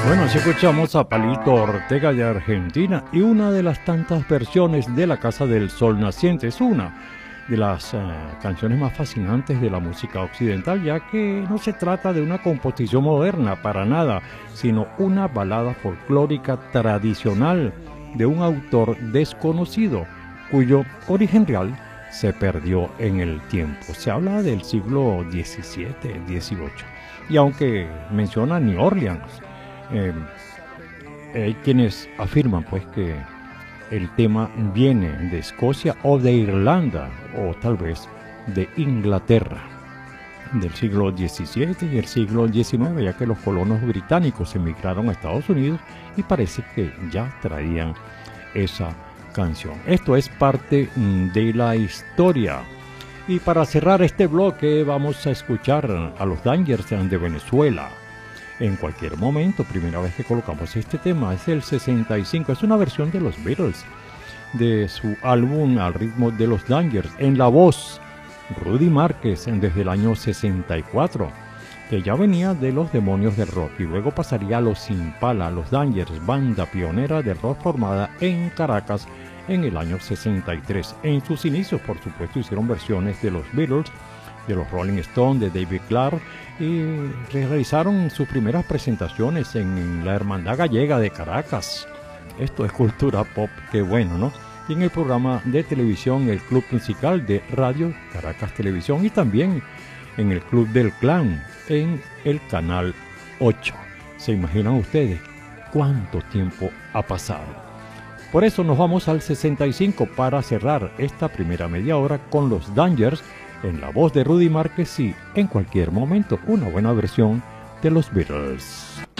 Bueno, así escuchamos a Palito Ortega de Argentina y una de las tantas versiones de La Casa del Sol Naciente. Es una de las canciones más fascinantes de la música occidental, ya que no se trata de una composición moderna para nada, sino una balada folclórica tradicional de un autor desconocido, cuyo origen real se perdió en el tiempo. Se habla del siglo XVII, XVIII. Y aunque menciona New Orleans, hay quienes afirman pues que el tema viene de Escocia o de Irlanda o tal vez de Inglaterra del siglo XVII y el siglo XIX, ya que los colonos británicos emigraron a Estados Unidos y parece que ya traían esa canción. Esto es parte de la historia. Y para cerrar este bloque vamos a escuchar a los Dangers de Venezuela. En cualquier momento, primera vez que colocamos este tema, es el 65, es una versión de los Beatles, de su álbum Al ritmo de los Dangers, en la voz Rudy Márquez desde el año 64, que ya venía de los Demonios del Rock y luego pasaría a los Impala, los Dangers, banda pionera de rock formada en Caracas en el año 63. En sus inicios, por supuesto, hicieron versiones de los Beatles, de los Rolling Stones, de David Clark, y realizaron sus primeras presentaciones en la Hermandad Gallega de Caracas. Esto es cultura pop, qué bueno, ¿no? Y en el programa de televisión El Club Musical de Radio Caracas Televisión y también en el Club del Clan en el Canal 8. ¿Se imaginan ustedes cuánto tiempo ha pasado? Por eso nos vamos al 65 para cerrar esta primera media hora con los Dangers en la voz de Rudy Márquez y en cualquier momento una buena versión de los Beatles.